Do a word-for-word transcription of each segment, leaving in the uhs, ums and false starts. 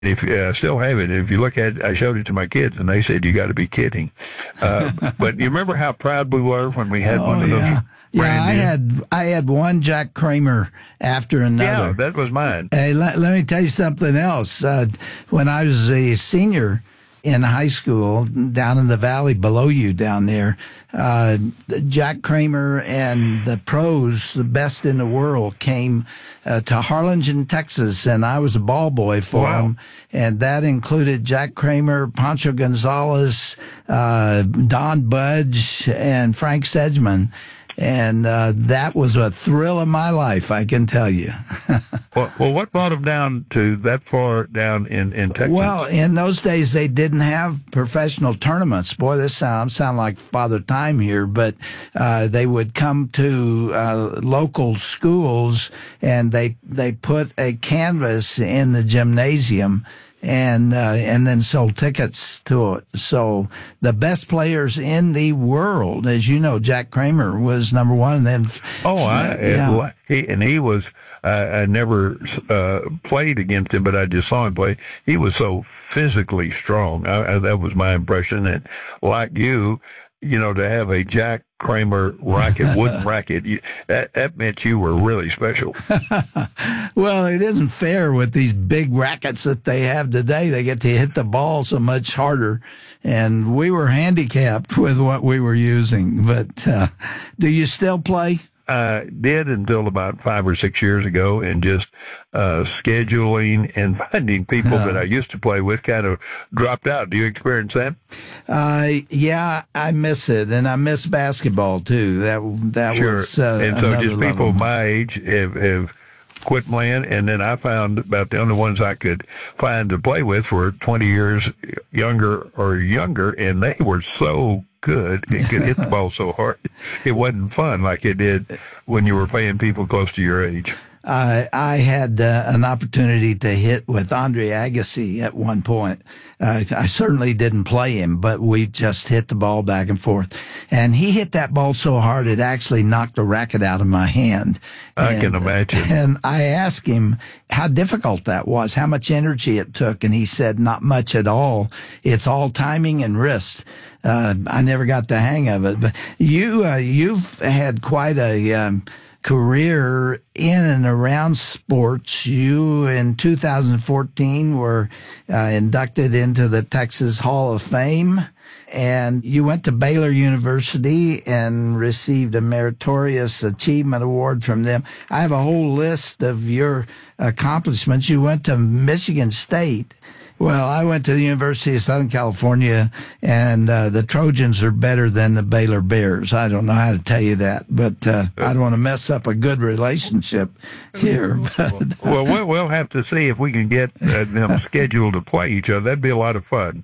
If uh, I still have it, if you look at it, I showed it to my kids, and they said, "You got to be kidding." Uh, but you remember how proud we were when we had oh, one of those? Yeah, yeah I new? had I had one Jack Kramer after another. Yeah, that was mine. Hey, let, let me tell you something else. Uh, when I was a senior in high school down in the valley below you down there, uh, Jack Kramer and the pros, the best in the world, came uh, to Harlingen, Texas, and I was a ball boy for wow. them. And that included Jack Kramer, Pancho Gonzalez, uh, Don Budge, and Frank Sedgman. And uh, that was a thrill of my life, I can tell you. well, well, what brought them down to that far down in, in Texas? Well, in those days, they didn't have professional tournaments. Boy, this sound sound like Father Time here, but uh, they would come to uh, local schools, and they they put a canvas in the gymnasium, and uh, and then sold tickets to it. So the best players in the world, as you know, Jack Kramer was number one. And then oh, I, yeah. he, and he was. Uh, I never uh, played against him, but I just saw him play. He was so physically strong. I, I, that was my impression. And like you, you know, to have a Jack Kramer racket, wooden racket, you, that, that meant you were really special. Well, it isn't fair with these big rackets that they have today. They get to hit the ball so much harder, and we were handicapped with what we were using. But uh, do you still play? I did until about five or six years ago, and just uh, scheduling and finding people uh, that I used to play with kind of dropped out. Do you experience that? Uh, yeah, I miss it, and I miss basketball too. That that sure. was uh, and so just level. People my age have, have quit playing, and then I found about the only ones I could find to play with were twenty years younger or younger, and they were so good and could hit the ball so hard. It wasn't fun like it did when you were playing people close to your age. Uh, I had uh, an opportunity to hit with Andre Agassi at one point. Uh, I certainly didn't play him, but we just hit the ball back and forth. And he hit that ball so hard it actually knocked the racket out of my hand. I and, can imagine. And I asked him how difficult that was, how much energy it took, and he said, not much at all. It's all timing and wrist. Uh, I never got the hang of it. But you, uh, you've had quite a um, career in and around sports. You, in two thousand fourteen, were uh, inducted into the Texas Hall of Fame, and you went to Baylor University and received a Meritorious Achievement Award from them. I have a whole list of your accomplishments. You went to Michigan State. Well, I went to the University of Southern California, and uh, the Trojans are better than the Baylor Bears. I don't know how to tell you that, but uh, I don't want to mess up a good relationship here. But, well, well, we'll have to see if we can get uh, them scheduled to play each other. That'd be a lot of fun.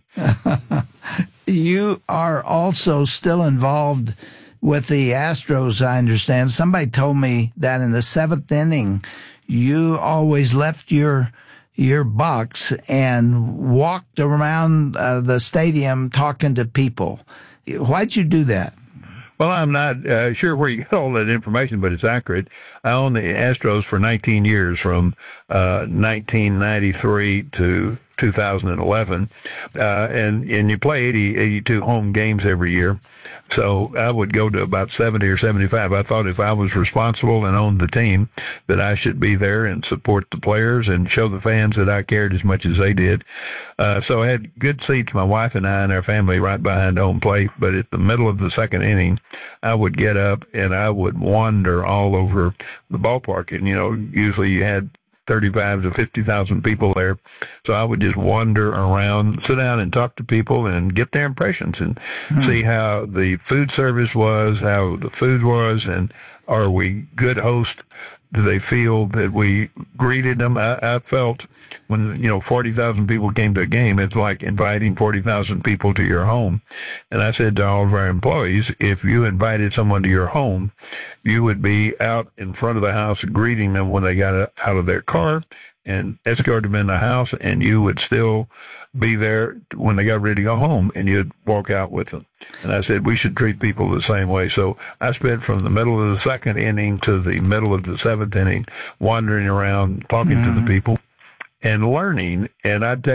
You are also still involved with the Astros, I understand. Somebody told me that in the seventh inning, you always left your your box and walked around uh, the stadium talking to people. Why'd you do that? Well, I'm not uh, sure where you get all that information, but it's accurate. I owned the Astros for nineteen years, from uh, nineteen ninety-three to two thousand eleven, uh, and and you play eighty, eighty-two home games every year. So I would go to about seventy or seventy-five. I thought if I was responsible and owned the team, that I should be there and support the players and show the fans that I cared as much as they did. Uh, so I had good seats, my wife and I and our family, right behind home plate. But at the middle of the second inning, I would get up and I would wander all over the ballpark. And, you know, usually you had thirty-five to fifty thousand people there. So I would just wander around, sit down and talk to people and get their impressions and hmm. see how the food service was, how the food was, and are we good hosts? Do they feel that we greeted them? I, I felt when, you know, forty thousand people came to a game, it's like inviting forty thousand people to your home. And I said to all of our employees, if you invited someone to your home, you would be out in front of the house greeting them when they got out of their car and escort them in the house, and you would still be there when they got ready to go home, and you'd walk out with them. And I said, we should treat people the same way. So I spent from the middle of the second inning to the middle of the seventh inning wandering around, talking mm-hmm. to the people. and learning. And I'd take